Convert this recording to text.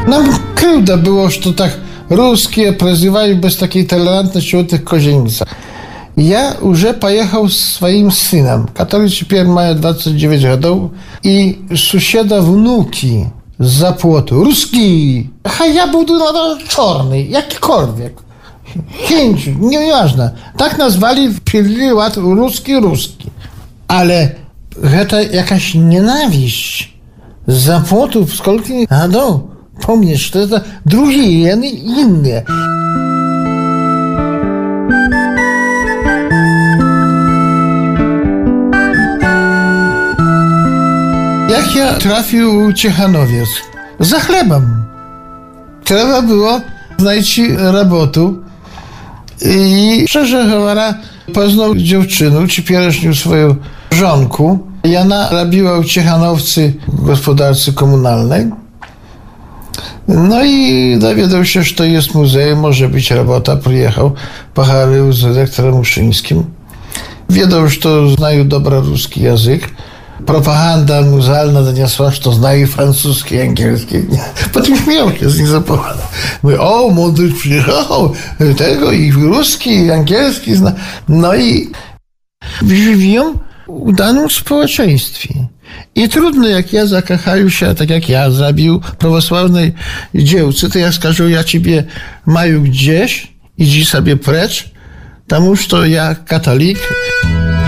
Nam kryłda było, że to tak ruskie prozywali bez takiej tolerantności u tych kozieńcach. Ja już pojechał z swoim synem. Katolicy pierw mają 29 lat i sąsiada wnuki z zapłotu. Ruski! A ja był czarny, jakikolwiek. Chińczyk, nieważne. Tak nazwali w pierwszy ład ruski. Ale to jakaś nienawiść z zapłotów, z kolki. A no, pomniesz, to jest drugi, inny. Jak ja trafił Ciechanowiec? Za chlebem. Trzeba było znaleźć robotę. I szczerze mówiąc, poznał dziewczynę, czy pierśnił swoją żonku. Jana robiła u Ciechanowcy w gospodarce komunalnej. No i dowiedział się, że to jest muzeum, może być robota. Przyjechał, pochwalił z dyrektorem Muszyńskim. Wiedział, że to znają dobro ruski język. Propaganda muzealna doniosła, że to znają francuski i angielski. Potem śmiał się z nich zapowiada. Mówi, o, mądry przyjechał, tego i ruski, i angielski zna. No i żywią w danym społeczeństwie. I trudno, jak ja zakochаю się, tak jak ja zrobił prawosławnej dziewcy, to ja skażę, ja ciebie maju gdzieś, idź sobie precz, tam już to ja katolik.